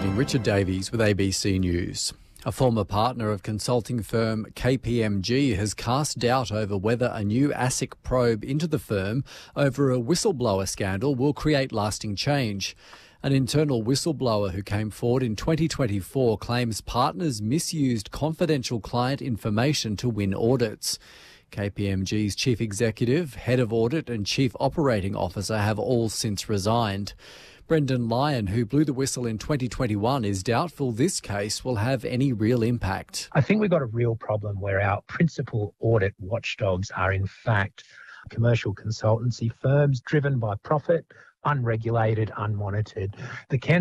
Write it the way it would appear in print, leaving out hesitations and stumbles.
evening. Richard Davies with ABC News. A former partner of consulting firm KPMG has cast doubt over whether a new ASIC probe into the firm over a whistleblower scandal will create lasting change. An internal whistleblower who came forward in 2024 claims partners misused confidential client information to win audits. KPMG's chief executive, head of audit and chief operating officer have all since resigned. Brendan Lyon, who blew the whistle in 2021, is doubtful this case will have any real impact. I think we've got a real problem where our principal audit watchdogs are in fact commercial consultancy firms driven by profit, unregulated, unmonitored. The